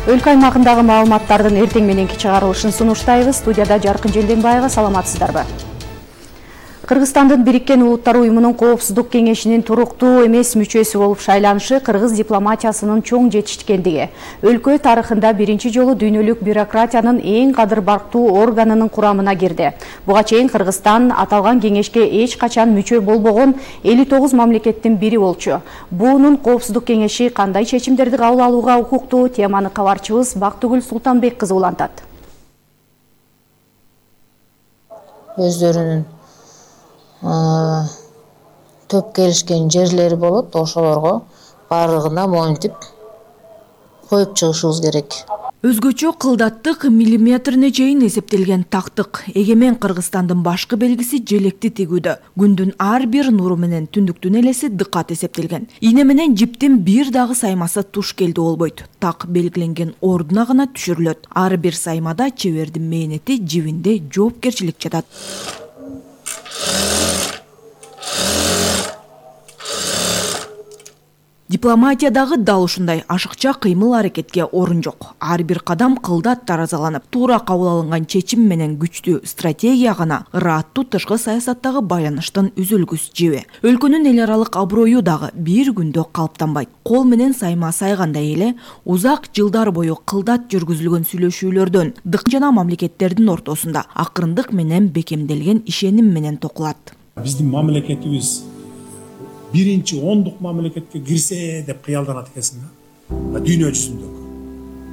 Өлкө аймагындагы маалыматтардын эртең мененки чыгарылышын сунуштайбыз. Студияда Жаркын Желденбаева, саламатсыздарбы? Кыргызстандын Бириккен Улуттар уюмунун Коопсуздук кеңешинин туруктуу эмес мүчөсү болуп шайланышы кыргыз дипломатиясынын чоң жетиштикендиги. Өлкө тарыхында биринчи жолу дүйнөлүк бюрократиянын эң кадыр барктуу органынын курамына кирди. Буга чейин Кыргызстан аталган кеңешке эч качан мүчө болбогон 59 мамлекеттин бири болчу. Буунун Коопсуздук кеңеши кандай чечимдерди кабыл алууга укуктуу? Теманы кабарчыбыз Бактыгүл Султанбек кызы улантат. Өздөрүнүн төп келишкен жерлери болот, ошолорго бардыгына моинтип коюп чыгышыбыз керек. Өзгөчө кылдаттык миллиметрине чейин эсептелген тактык эгемен Кыргызстандын башкы белгиси желекти тигүүдө. Күндүн ар бир нуру менен түндүктүн элеси дыкат эсептелген. Ийне менен жиптин бир дагы саймасы туш келди болбойт. Так белгиленген ордуна гана түшүрүлөт. Ар бир саймада чебердин мээнети, жибинде жоопкерчилик жатат. Дипломатиядагы дал ушундай ашыкча кыймыл аракетке орун жок. Ар бир кадам кылдат таразаланып, туура кабыл алынган чечим менен күчтүү стратегия гана ырааттуу тышкы саясаттагы байланыштын үзүлгүс жиби. Өлкөнүн эл аралык аброю дагы бир күндө калыптанбайт. Кол менен сайма сайгандай эле узак жылдар бою кылдат жүргүзүлгөн сүйлөшүүлөрдөн дык жана мамлекеттердин ортосунда акырындык менен бекемделген ишеним менен токулат. Биздин мамлекетибиз биринчи 10 мамлекетке кирсе деп кыялданат экенсиң да. Дүйнө жүзүндө